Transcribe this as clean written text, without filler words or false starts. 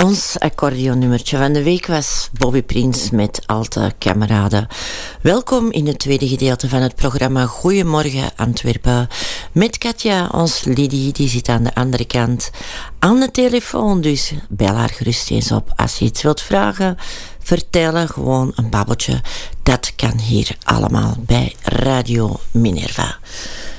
Ons accordeonnummertje van de week was Bobby Prins met Alte Kameraden. Welkom in het tweede gedeelte van het programma Goedemorgen Antwerpen. Met Katja, ons Lidie, die zit aan de andere kant aan de telefoon. Dus bel haar gerust eens op als je iets wilt vragen. Vertellen, gewoon een babbeltje. Dat kan hier allemaal bij Radio Minerva.